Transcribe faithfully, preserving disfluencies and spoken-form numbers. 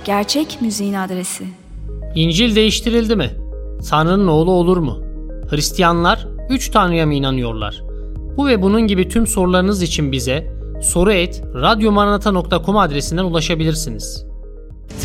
gerçek müziğin adresi. İncil değiştirildi mi? Tanrı'nın oğlu olur mu? Hristiyanlar üç Tanrı'ya mı inanıyorlar? Bu ve bunun gibi tüm sorularınız için bize soru et radyomaranata nokta com adresinden ulaşabilirsiniz.